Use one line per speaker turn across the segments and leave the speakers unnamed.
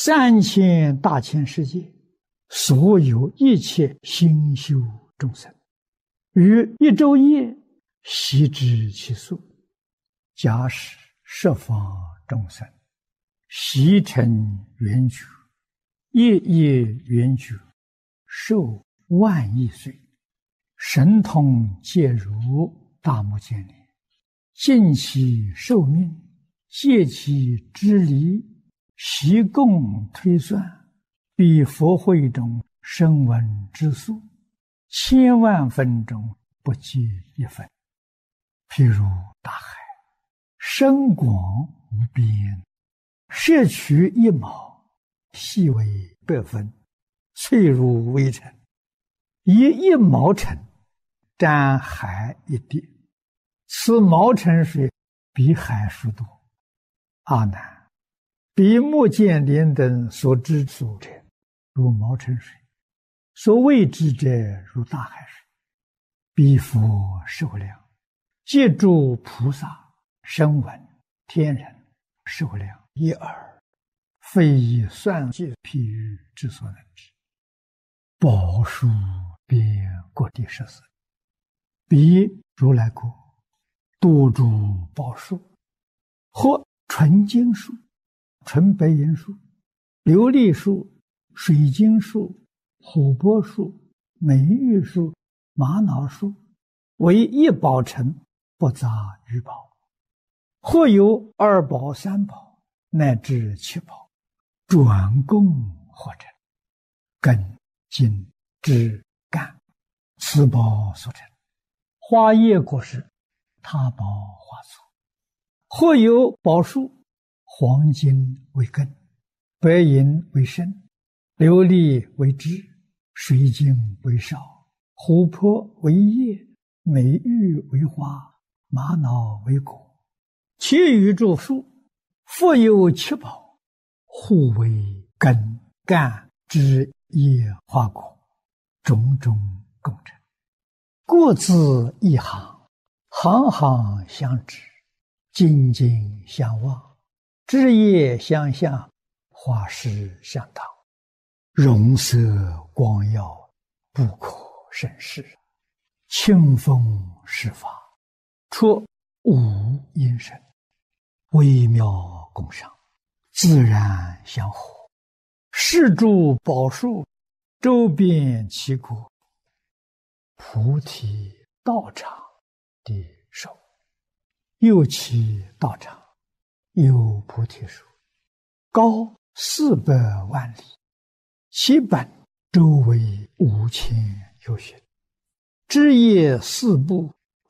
3000大千世界，所有一切心修众生，于一昼夜悉知其数。假使十方众生，悉成圆觉，夜夜圆觉，寿万亿岁，神通皆如大目犍连，尽其寿命，借其支离，悉共推算，比佛会中声闻之数，1000万分中不计一分。譬如大海，深广无边，摄取一毛，细为100分，脆如微尘，以1毛尘沾海一滴，此毛尘水比海数多。阿难，比目犍连等所知数者，如毛尘水；所谓之者，如大海水。彼佛寿量，皆诸菩萨、声闻、天人寿量一耳，非以算计譬喻之所能知。宝树遍各地14，彼如来国多诸宝树，或纯金树、纯白银树、琉璃树、水晶树、琥珀树、美玉树、玛瑙树，为一宝城，不杂于宝。或有2宝、3宝，乃至7宝，转供合成，根、茎、枝、干，此宝所成。花叶果实，他宝花簇。或有宝树，黄金为根，白银为身，琉璃为枝，水晶为少，琥珀为叶，美玉为花，玛瑙为果。其余诸树，复有7宝，互为根、干、枝、叶、花、果，种种共成。各自一行，行行相知，茎茎相望，枝叶相向，花实相当，容色光耀，不可胜视。清风施法，出无因身，微妙共赏，自然相合。是诸宝树，周遍其国，菩提道场的手。又其道场，有菩提树，高400万里，其本周围5000由旬，枝叶4部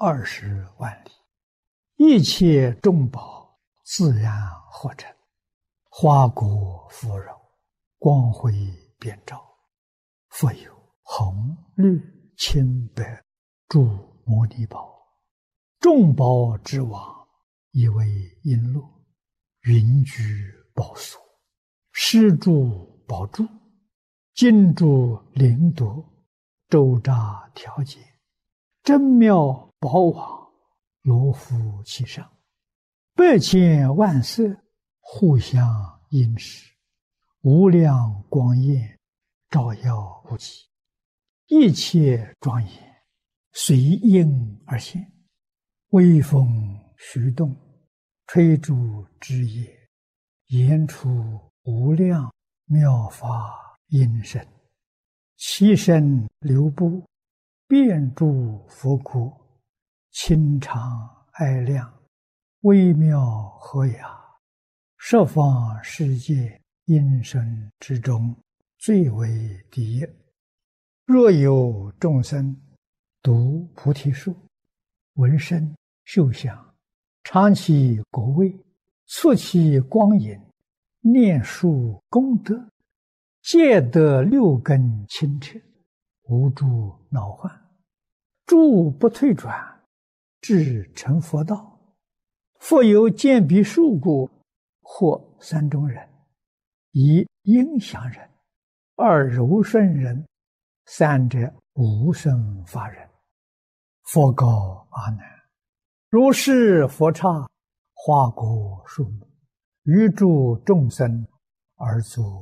20万里，一切众宝自然合成，花果芙蓉，光辉遍照。复有红、绿、青、白诸摩尼宝，众宝之王，以为璎珞，云居宝所，施诸宝柱，金珠灵夺，周匝调节，真妙宝网，罗敷其上，100千万色，互相映饰，无量光焰，照耀无极，一切庄严，随应而现。微风徐动，吹诸枝叶，言出无量妙法音声，其身流布，遍诸佛国，清常爱亮，微妙和雅，十方世界音声之中，最为第一。若有众生读菩提树，闻声嗅香，尝其果味，触其光影，念树功德，皆得6根清澈，无诸恼患，诸不退转，至成佛道。复有见彼树故，或3种人：一应祥人，二柔顺人，三者无生法人。佛告阿难：如是佛刹，花果树木，于诸众生而作